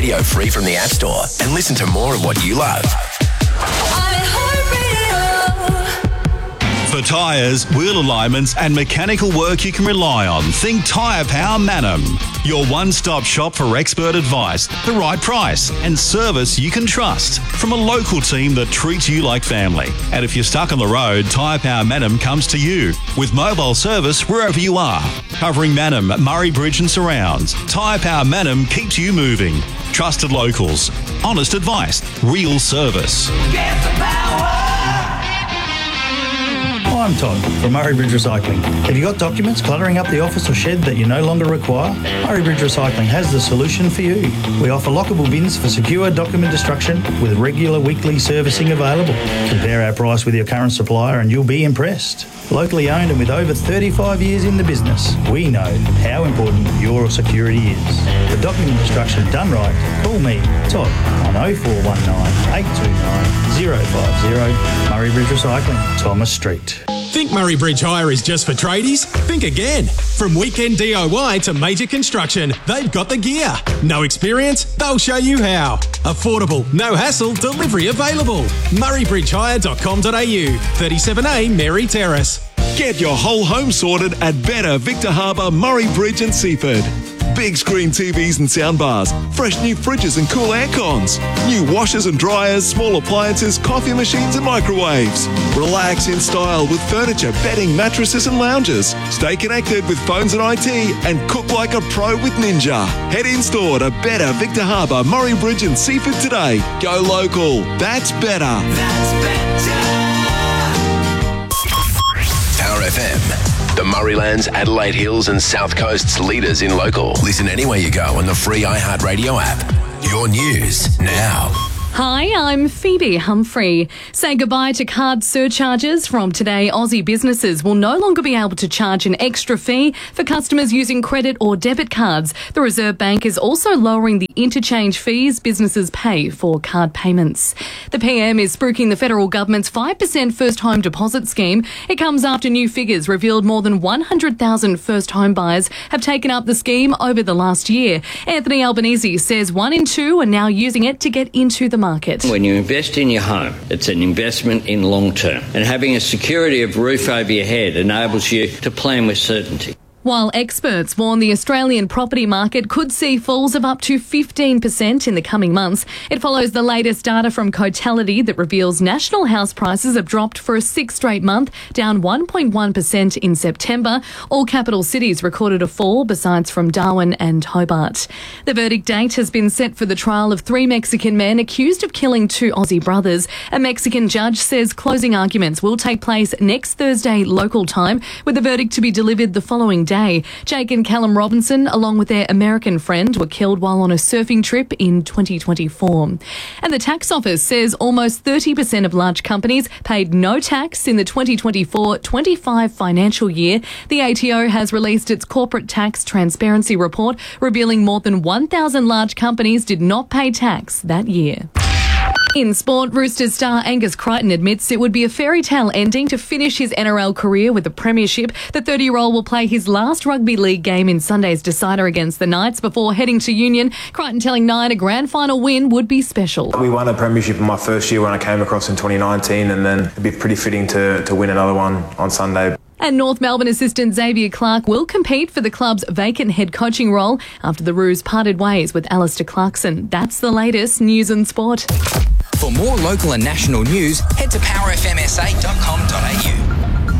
Radio free from the App Store and listen to more of what you love. For tyres, wheel alignments and mechanical work you can rely on, think Tyre Power Manham. Your one-stop shop for expert advice, the right price and service you can trust from a local team that treats you like family. And if you're stuck on the road, Tyre Power Manham comes to you with mobile service wherever you are. Covering Manham, Murray Bridge and surrounds, Tyre Power Manham keeps you moving. Trusted locals, honest advice, real service. Get the power. I'm Todd from Murray Bridge Recycling. Have you got documents cluttering up the office or shed that you no longer require? Murray Bridge Recycling has the solution for you. We offer lockable bins for secure document destruction with regular weekly servicing available. Compare our price with your current supplier and you'll be impressed. Locally owned and with over 35 years in the business, we know how important your security is. For document destruction done right, call me, Todd, on 0419 829 050 Murray Bridge Recycling, Thomas Street. Think Murray Bridge Hire is just for tradies? Think again. From weekend DIY to major construction, they've got the gear. No experience? They'll show you how. Affordable, no hassle, delivery available. murraybridgehire.com.au, 37A Mary Terrace. Get your whole home sorted at Better Victor Harbour, Murray Bridge and Seaford. Big screen TVs and soundbars, fresh new fridges and cool air cons, new washers and dryers, small appliances, coffee machines and microwaves. Relax in style with furniture, bedding, mattresses and lounges. Stay connected with phones and IT and cook like a pro with Ninja. Head in store to Better Victor Harbour, Murray Bridge and Seaford today. Go local. That's better. That's better. Power FM. The Murraylands, Adelaide Hills and South Coast's leaders in local. Listen anywhere you go on the free iHeartRadio app. Your news now. Hi, I'm Phoebe Humphrey. Say goodbye to card surcharges. From today, Aussie businesses will no longer be able to charge an extra fee for customers using credit or debit cards. The Reserve Bank is also lowering the interchange fees businesses pay for card payments. The PM is spruiking the federal government's 5% first home deposit scheme. It comes after new figures revealed more than 100,000 first home buyers have taken up the scheme over the last year. Anthony Albanese says 1 in 2 are now using it to get into the market. When you invest in your home, it's an investment in long term, and having a security of roof over your head enables you to plan with certainty. While experts warn the Australian property market could see falls of up to 15% in the coming months, it follows the latest data from Cotality that reveals national house prices have dropped for a 6th straight month, down 1.1% in September. All capital cities recorded a fall, besides from Darwin and Hobart. The verdict date has been set for the trial of 3 Mexican men accused of killing 2 Aussie brothers. A Mexican judge says closing arguments will take place next Thursday local time, with the verdict to be delivered the following day. Jake and Callum Robinson, along with their American friend, were killed while on a surfing trip in 2024. And the tax office says almost 30% of large companies paid no tax in the 2024-25 financial year. The ATO has released its corporate tax transparency report, revealing more than 1,000 large companies did not pay tax that year. In sport, Roosters star Angus Crichton admits it would be a fairy tale ending to finish his NRL career with a premiership. The 30-year-old will play his last rugby league game in Sunday's decider against the Knights before heading to Union. Crichton telling Nine a grand final win would be special. We won a premiership in my first year when I came across in 2019, and then it'd be pretty fitting to win another one on Sunday. And North Melbourne assistant Xavier Clark will compete for the club's vacant head coaching role after the Roos parted ways with Alistair Clarkson. That's the latest news and sport. For more local and national news, head to powerfmsa.com.au.